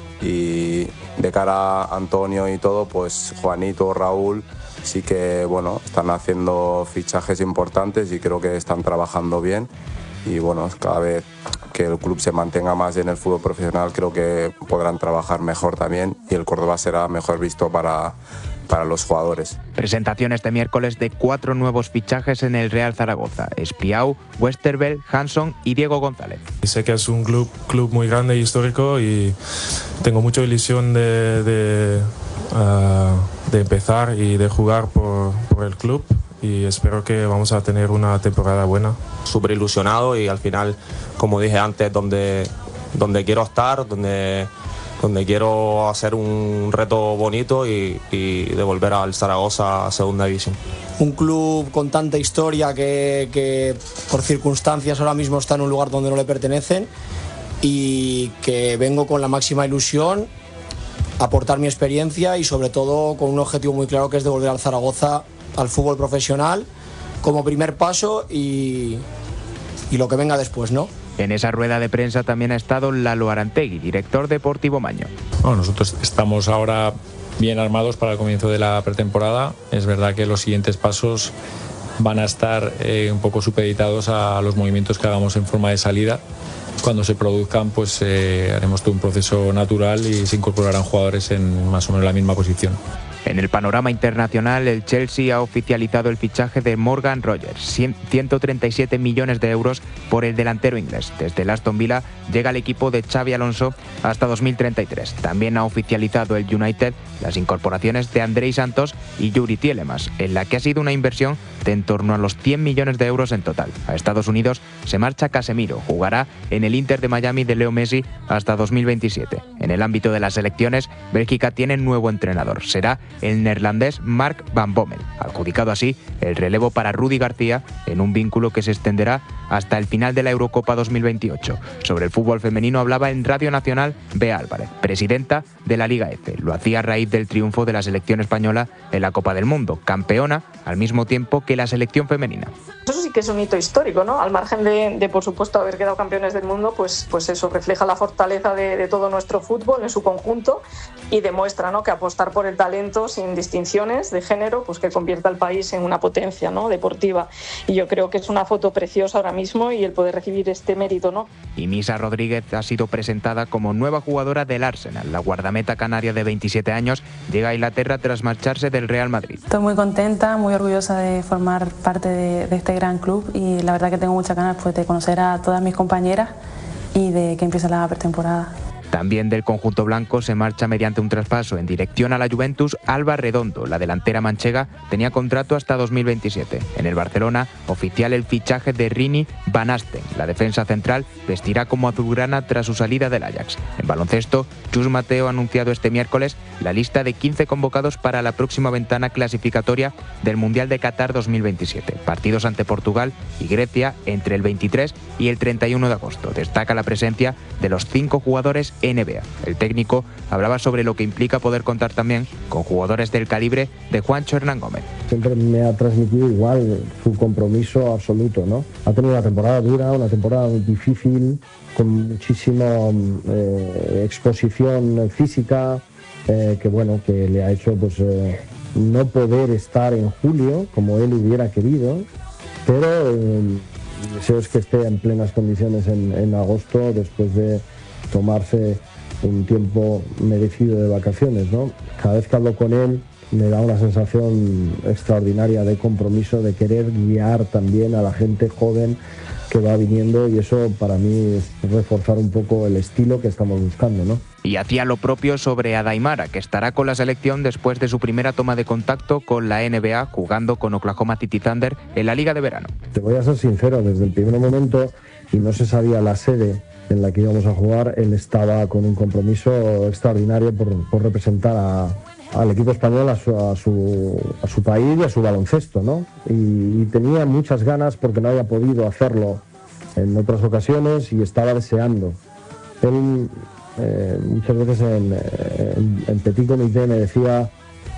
y de cara a Antonio y todo, pues Juanito, Raúl, sí que bueno, están haciendo fichajes importantes y creo que están trabajando bien y bueno, cada vez que el club se mantenga más en el fútbol profesional creo que podrán trabajar mejor también y el Córdoba será mejor visto para para los jugadores. Presentación este miércoles de cuatro nuevos fichajes en el Real Zaragoza: Espiau, Westerveld, Hanson y Diego González. Sé que es un club, club muy grande e histórico y tengo mucha ilusión de, de, uh, de empezar y de jugar por, por el club y espero que vamos a tener una temporada buena. Súper ilusionado y al final, como dije antes, donde, donde quiero estar, donde donde quiero hacer un reto bonito y, y devolver al Zaragoza a segunda división. Un club con tanta historia que, que por circunstancias ahora mismo está en un lugar donde no le pertenecen y que vengo con la máxima ilusión a aportar mi experiencia y sobre todo con un objetivo muy claro que es devolver al Zaragoza al fútbol profesional como primer paso y, y lo que venga después, ¿no? En esa rueda de prensa también ha estado Lalo Arantegui, director deportivo Maño. Bueno, nosotros estamos ahora bien armados para el comienzo de la pretemporada. Es verdad que los siguientes pasos van a estar eh, un poco supeditados a los movimientos que hagamos en forma de salida. Cuando se produzcan, pues eh, haremos todo un proceso natural y se incorporarán jugadores en más o menos la misma posición. En el panorama internacional, el Chelsea ha oficializado el fichaje de Morgan Rogers, ciento treinta y siete millones de euros por el delantero inglés. Desde el Aston Villa llega el equipo de Xabi Alonso hasta dos mil treinta y tres. También ha oficializado el United las incorporaciones de Andrei Santos y Yuri Tielemans, en la que ha sido una inversión de en torno a los cien millones de euros en total. A Estados Unidos se marcha Casemiro, jugará en el Inter de Miami de Leo Messi hasta dos mil veintisiete. En el ámbito de las selecciones, Bélgica tiene nuevo entrenador. Será el neerlandés Mark van Bommel, adjudicado así el relevo para Rudy García en un vínculo que se extenderá hasta el final de la Eurocopa dos mil veintiocho. Sobre el fútbol femenino hablaba en Radio Nacional Bea Álvarez, presidenta de la Liga F. Lo hacía a raíz del triunfo de la selección española en la Copa del Mundo, campeona al mismo tiempo que la selección femenina. Eso sí que es un hito histórico, ¿no? Al margen de, de por supuesto, haber quedado campeones del mundo, pues, pues eso refleja la fortaleza de, de todo nuestro fútbol en su conjunto y demuestra, ¿no?, que apostar por el talento sin distinciones de género, pues que convierta al país en una potencia, ¿no?, deportiva. Y yo creo que es una foto preciosa ahora mismo y el poder recibir este mérito, ¿no? Y Misa Rodríguez ha sido presentada como nueva jugadora del Arsenal. La guardameta canaria de veintisiete años llega a Inglaterra tras marcharse del Real Madrid. Estoy muy contenta, muy orgullosa de formar parte de, de este gran club y la verdad que tengo muchas ganas, pues, de conocer a todas mis compañeras y de que empiece la pretemporada. También del conjunto blanco se marcha mediante un traspaso en dirección a la Juventus Alba Redondo. La delantera manchega tenía contrato hasta dos mil veintisiete. En el Barcelona, oficial el fichaje de Rini Van Asten. La defensa central vestirá como azulgrana tras su salida del Ajax. En baloncesto, Chus Mateo ha anunciado este miércoles la lista de quince convocados para la próxima ventana clasificatoria del Mundial de Qatar dos mil veintisiete. Partidos ante Portugal y Grecia entre el veintitrés y el treinta y uno de agosto. Destaca la presencia de los cinco jugadores N B A. El técnico hablaba sobre lo que implica poder contar también con jugadores del calibre de Juancho Hernán Gómez. Siempre me ha transmitido igual su compromiso absoluto, ¿no? Ha tenido una temporada dura, una temporada difícil, con muchísima eh, exposición física, eh, que bueno, que le ha hecho pues eh, no poder estar en julio como él hubiera querido, pero eh, mi deseo es que esté en plenas condiciones en, en agosto, después de tomarse un tiempo merecido de vacaciones, ¿no? Cada vez que hablo con él me da una sensación extraordinaria de compromiso, de querer guiar también a la gente joven que va viniendo, y eso para mí es reforzar un poco el estilo que estamos buscando, ¿no? Y hacía lo propio sobre Adaimara, que estará con la selección después de su primera toma de contacto con la N B A, jugando con Oklahoma City Thunder en la Liga de Verano. Te voy a ser sincero, desde el primer momento, y no se sabía la sede en la que íbamos a jugar, él estaba con un compromiso extraordinario por, por representar a, al equipo español, a su, a, su, a su país y a su baloncesto, ¿no? Y, y tenía muchas ganas porque no había podido hacerlo en otras ocasiones y estaba deseando. Él eh, muchas veces en, en, en Petit Comité me decía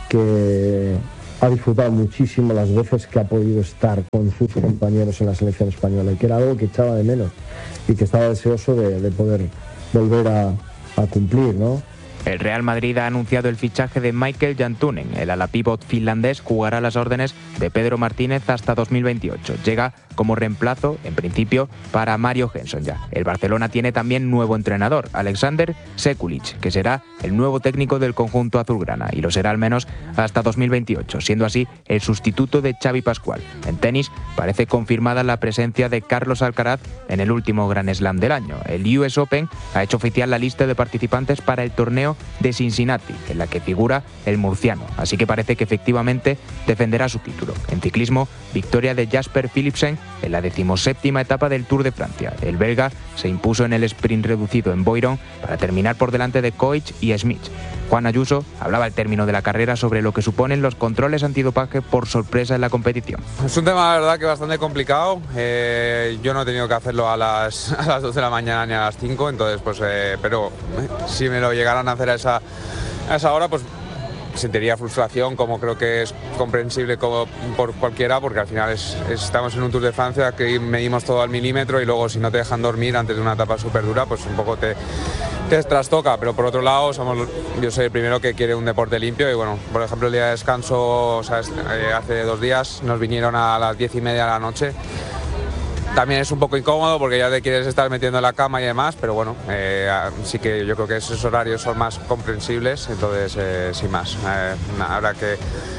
que ha disfrutado muchísimo las veces que ha podido estar con sus compañeros en la selección española, y que era algo que echaba de menos y que estaba deseoso de, de poder volver a, a cumplir, ¿no? El Real Madrid ha anunciado el fichaje de Michael Jantunen. El ala pívot finlandés jugará a las órdenes de Pedro Martínez hasta dos mil veintiocho. Llega como reemplazo, en principio, para Mario Henson ya. El Barcelona tiene también nuevo entrenador, Alexander Sekulic, que será el nuevo técnico del conjunto azulgrana, y lo será al menos hasta dos mil veintiocho, siendo así el sustituto de Xavi Pascual. En tenis parece confirmada la presencia de Carlos Alcaraz en el último Grand Slam del año. El U S Open ha hecho oficial la lista de participantes para el torneo de Cincinnati, en la que figura el murciano, así que parece que efectivamente defenderá su título. En ciclismo, victoria de Jasper Philipsen en la decimoséptima etapa del Tour de Francia. El belga se impuso en el sprint reducido en Boiron para terminar por delante de Koich y Smith. Juan Ayuso hablaba al término de la carrera sobre lo que suponen los controles antidopaje por sorpresa en la competición. Es un tema, la verdad, que bastante complicado. Eh, yo no he tenido que hacerlo a las, a las dos de la mañana ni a las cinco, entonces, pues, eh, pero eh, si me lo llegaran a hacer a esa, a esa hora, pues sentiría frustración, como creo que es comprensible como por cualquiera, porque al final es, es, estamos en un Tour de Francia que medimos todo al milímetro, y luego si no te dejan dormir antes de una etapa súper dura, pues un poco te, te trastoca. Pero por otro lado, somos, yo soy el primero que quiere un deporte limpio, y bueno, por ejemplo, el día de descanso, o sea, eh, hace dos días nos vinieron a las diez y media de la noche. También es un poco incómodo porque ya te quieres estar metiendo en la cama y demás, pero bueno, eh, sí que yo creo que esos horarios son más comprensibles, entonces eh, sin más, eh, habrá que,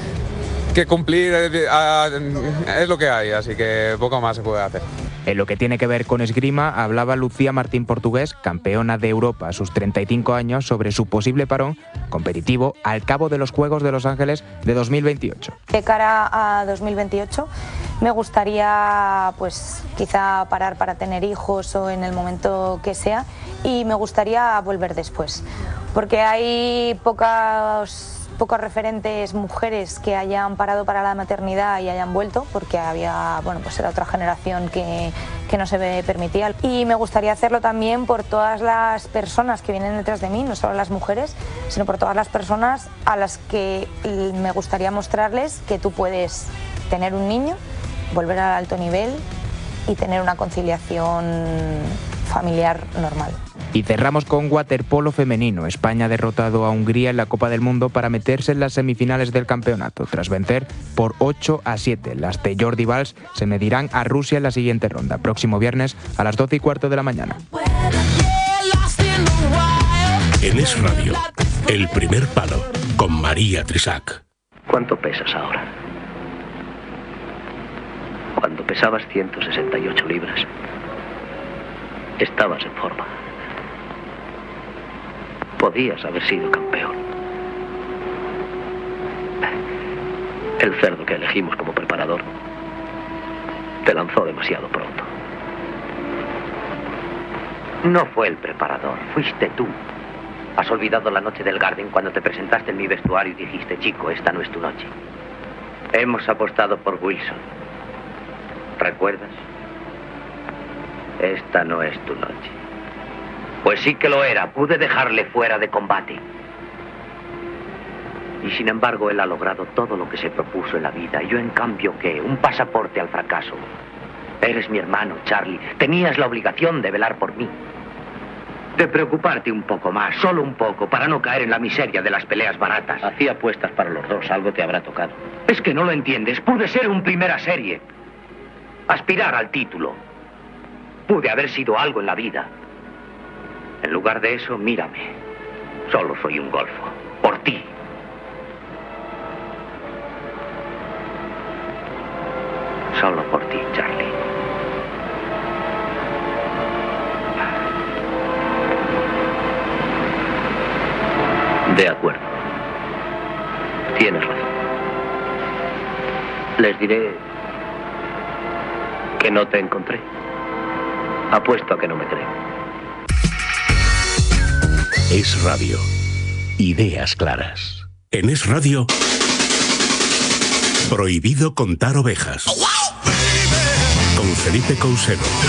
que cumplir, eh, es lo que hay, así que poco más se puede hacer. En lo que tiene que ver con esgrima, hablaba Lucía Martín Portugués, campeona de Europa a sus treinta y cinco años, sobre su posible parón competitivo al cabo de los Juegos de Los Ángeles de dos mil veintiocho. De cara a dos mil veintiocho me gustaría, pues, quizá parar para tener hijos o en el momento que sea, y me gustaría volver después, porque hay pocas pocos referentes mujeres que hayan parado para la maternidad y hayan vuelto, porque había, bueno, pues era otra generación que, que no se me permitía. Y me gustaría hacerlo también por todas las personas que vienen detrás de mí, no solo las mujeres, sino por todas las personas a las que me gustaría mostrarles que tú puedes tener un niño, volver al alto nivel y tener una conciliación familiar normal. Y cerramos con waterpolo femenino. España ha derrotado a Hungría en la Copa del Mundo para meterse en las semifinales del campeonato. Tras vencer por ocho a siete, las de Jordi Valls se medirán a Rusia en la siguiente ronda, próximo viernes a las doce y cuarto de la mañana. En Es Radio, El Primer Palo, con María Trisac. ¿Cuánto pesas ahora? Cuando pesabas ciento sesenta y ocho libras, estabas en forma. Podías haber sido campeón. El cerdo que elegimos como preparador te lanzó demasiado pronto. No fue el preparador, fuiste tú. Has olvidado la noche del Garden cuando te presentaste en mi vestuario y dijiste, chico, esta no es tu noche. Hemos apostado por Wilson. ¿Recuerdas? Esta no es tu noche. Pues sí que lo era. Pude dejarle fuera de combate. Y sin embargo, él ha logrado todo lo que se propuso en la vida. Yo, en cambio, ¿qué? Un pasaporte al fracaso. Eres mi hermano, Charlie. Tenías la obligación de velar por mí. De preocuparte un poco más, solo un poco, para no caer en la miseria de las peleas baratas. Hacía apuestas para los dos, algo te habrá tocado. Es que no lo entiendes. Pude ser un primera serie. Aspirar al título. Pude haber sido algo en la vida. En lugar de eso, mírame. Solo soy un golfo. Por ti. Solo por ti, Charlie. De acuerdo. Tienes razón. Les diré que no te encontré. Apuesto a que no me creen. Es Radio. Ideas claras. En Es Radio, prohibido contar ovejas. Con Felipe Couselo.